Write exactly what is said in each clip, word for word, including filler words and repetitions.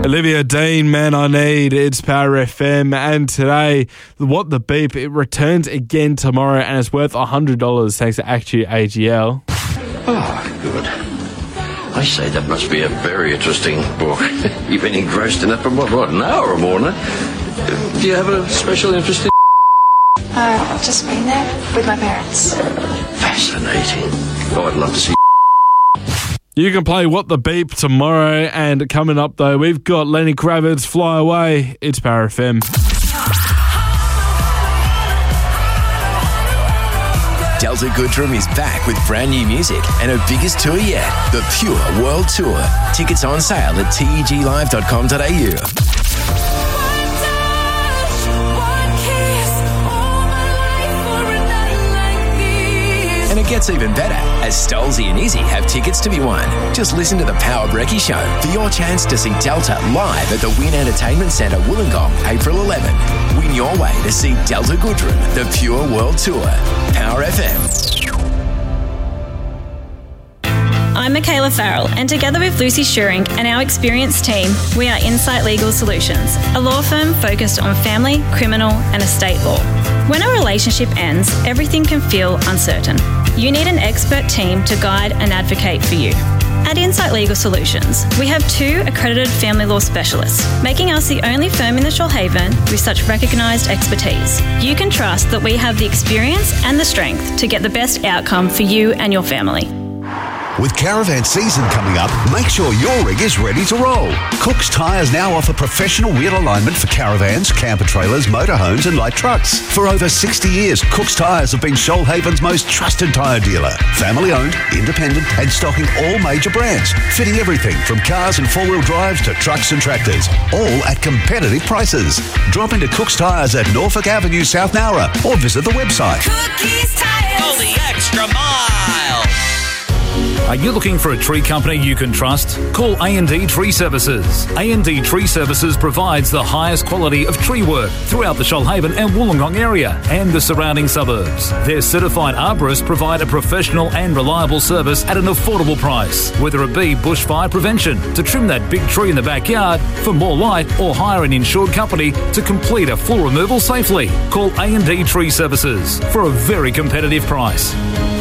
Olivia Dean, Man I Need, it's Power F M, and today, What the Beep, it returns again tomorrow and it's worth one hundred dollars thanks to Actu A G L. Oh, good. I say that must be a very interesting book. You've been engrossed in it for what, what, an hour or more now? Do you have a special interest in Uh, I've just been there with my parents. Fascinating. Oh, I'd love to see. You can play What the Beep tomorrow, and coming up though, we've got Lenny Kravitz, Fly Away. It's Power F M. Delta Goodrum is back with brand new music and her biggest tour yet, the Pure World Tour. Tickets on sale at T E G live dot com dot a u. And it gets even better, as Stolzy and Izzy have tickets to be won. Just listen to the Power Brekkie Show for your chance to see Delta live at the Wynn Entertainment Centre, Wollongong, April eleventh. Win your way to see Delta Goodrum, the Pure World Tour. Power F M. I'm Michaela Farrell, and together with Lucy Schuring and our experienced team, we are Insight Legal Solutions, a law firm focused on family, criminal and estate law. When a relationship ends, everything can feel uncertain. You need an expert team to guide and advocate for you. At Insight Legal Solutions, we have two accredited family law specialists, making us the only firm in the Shoalhaven with such recognised expertise. You can trust that we have the experience and the strength to get the best outcome for you and your family. With caravan season coming up, make sure your rig is ready to roll. Cook's Tyres now offer professional wheel alignment for caravans, camper trailers, motorhomes and light trucks. For over sixty years, Cook's Tyres have been Shoalhaven's most trusted tyre dealer. Family owned, independent and stocking all major brands. Fitting everything from cars and four-wheel drives to trucks and tractors. All at competitive prices. Drop into Cook's Tyres at Norfolk Avenue, South Nowra or visit the website. Cookies Tyres. Go the extra mile. Are you looking for a tree company you can trust? Call A and D Tree Services. A and D Tree Services provides the highest quality of tree work throughout the Shoalhaven and Wollongong area and the surrounding suburbs. Their certified arborists provide a professional and reliable service at an affordable price, whether it be bushfire prevention, to trim that big tree in the backyard, for more light, or hire an insured company to complete a full removal safely. Call A and D Tree Services for a very competitive price.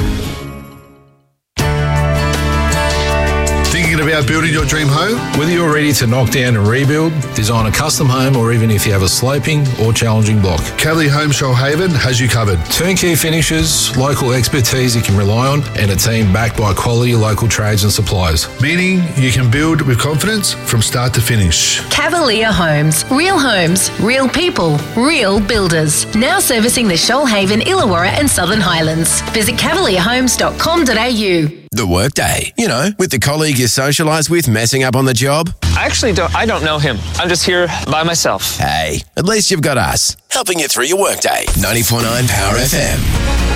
About building your dream home? Whether you're ready to knock down and rebuild, design a custom home, or even if you have a sloping or challenging block, Cavalier Home Shoalhaven has you covered. Turnkey finishes, local expertise you can rely on, and a team backed by quality local trades and suppliers. Meaning you can build with confidence from start to finish. Cavalier Homes. Real homes, real people, real builders. Now servicing the Shoalhaven, Illawarra and Southern Highlands. Visit cavalier homes dot com dot a u. The workday, you know, with the colleague you socialise with messing up on the job. I actually don't, I don't know him. I'm just here by myself. Hey, at least you've got us, helping you through your workday. ninety-four point nine Power F M.